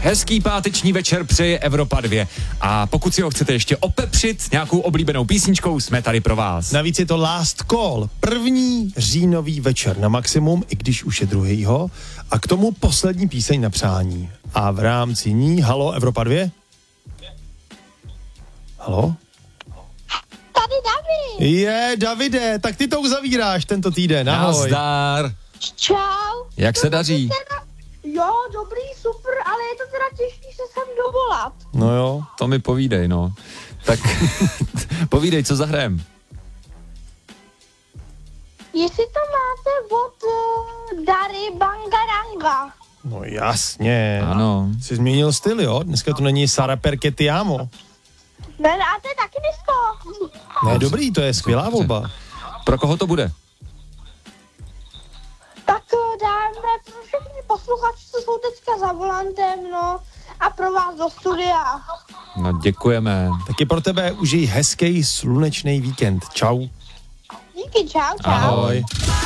Hezký páteční večer přeje Evropa 2. A pokud si ho chcete ještě opepřit nějakou oblíbenou písničkou, jsme tady pro vás. Navíc je to last call, první říjnový večer na maximum, i když už je druhýho. A k tomu poslední píseň na přání. A v rámci ní, halo Evropa 2? Halo? Tady David. Davide, tak ty to uzavíráš tento týden, ahoj. Nazdar. Čau. Jak se daří? Jo, dobrý, super, ale je to teda těžký se sem dovolat. No jo. To mi povídej, no. Tak povídej, co zahrajem. Jestli to máte od Dary Bangaranga. No jasně. Ano. Jsi změnil styl, jo? Dneska to není Sara Perché ti amo. Ne, a to je taky disco. Ne, dobrý, to je skvělá volba. Pro koho to bude? Tak dáme pro všechny posluchači, co jsou teďka za volantem, no. A pro vás do studia. No děkujeme. Taky pro tebe užij hezký slunečný víkend. Čau. Díky, čau. Ahoj.